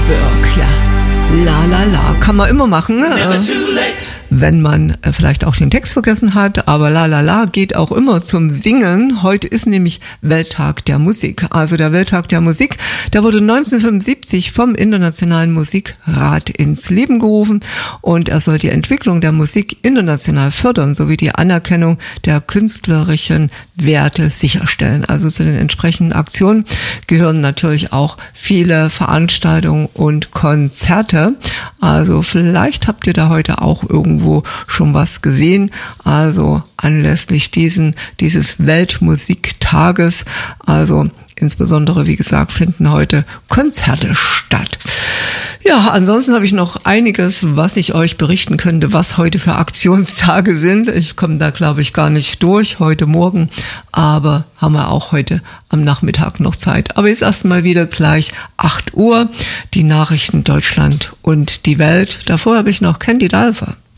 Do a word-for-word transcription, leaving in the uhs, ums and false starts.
Birk, ja. La la la, kann man immer machen, ne? Wenn man äh, vielleicht auch den Text vergessen hat, aber la la la geht auch immer zum Singen. Heute ist nämlich Welttag der Musik. Also der Welttag der Musik, der wurde neunzehnhundertfünfundsiebzig vom Internationalen Musikrat ins Leben gerufen und er soll die Entwicklung der Musik international fördern, sowie die Anerkennung der künstlerischen Werte sicherstellen. Also zu den entsprechenden Aktionen gehören natürlich auch viele Veranstaltungen und Konzerte. Also vielleicht habt ihr da heute auch irgendwo schon was gesehen. Also anlässlich diesen, dieses Weltmusiktages. Also insbesondere, wie gesagt, finden heute Konzerte statt. Ja, ansonsten habe ich noch einiges, was ich euch berichten könnte, was heute für Aktionstage sind. Ich komme da, glaube ich, gar nicht durch heute Morgen, aber haben wir auch heute am Nachmittag noch Zeit. Aber jetzt erstmal wieder gleich acht Uhr, die Nachrichten Deutschland und die Welt. Davor habe ich noch Candy Dalva.